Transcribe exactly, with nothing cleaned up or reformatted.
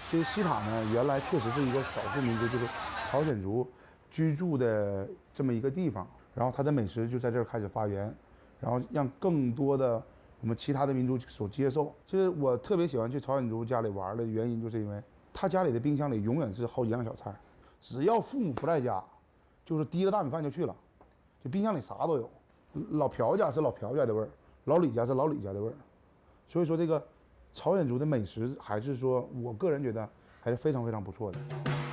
其实西塔呢，原来确实是一个少数民族，就是朝鲜族居住的这么一个地方，然后它的美食就在这儿开始发源，然后让更多的我们其他的民族所接受。其实我特别喜欢去朝鲜族家里玩的原因，就是因为他家里的冰箱里永远是好几样小菜，只要父母不在家，就是提着大米饭就去了，就冰箱里啥都有。老朴家是老朴家的味儿，老李家是老李家的味儿，所以说这个朝鲜族的美食还是说我个人觉得还是非常非常不错的。